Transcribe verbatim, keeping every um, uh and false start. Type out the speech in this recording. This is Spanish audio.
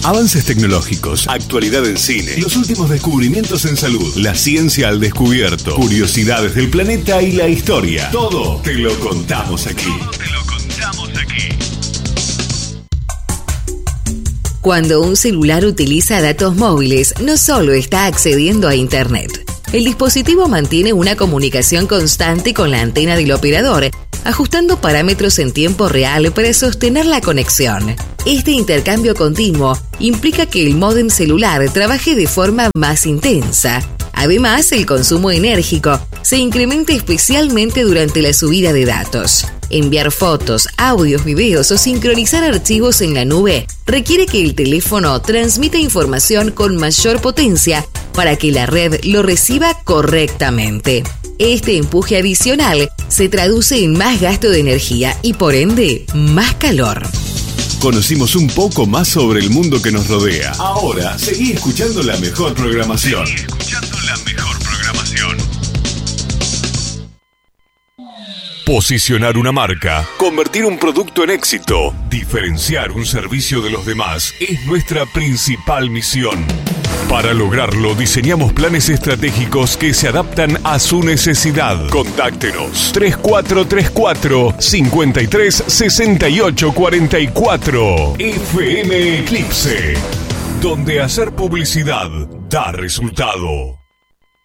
Avances tecnológicos, actualidad en cine, los últimos descubrimientos en salud, la ciencia al descubierto, curiosidades del planeta y la historia. Todo te lo contamos aquí. Todo te lo contamos aquí. Cuando un celular utiliza datos móviles, no solo está accediendo a Internet. El dispositivo mantiene una comunicación constante con la antena del operador, ajustando parámetros en tiempo real para sostener la conexión. Este intercambio continuo implica que el módem celular trabaje de forma más intensa. Además, el consumo enérgico se incrementa especialmente durante la subida de datos. Enviar fotos, audios, videos o sincronizar archivos en la nube requiere que el teléfono transmita información con mayor potencia para que la red lo reciba correctamente. Este empuje adicional se traduce en más gasto de energía y, por ende, más calor. Conocimos un poco más sobre el mundo que nos rodea. Ahora, seguí escuchando la mejor programación. Seguí escuchando la mejor programación. Posicionar una marca, convertir un producto en éxito, diferenciar un servicio de los demás es nuestra principal misión. Para lograrlo, diseñamos planes estratégicos que se adaptan a su necesidad. Contáctenos tres cuatro tres cuatro, cinco tres seis ocho cuatro cuatro. F M Eclipse, donde hacer publicidad da resultado.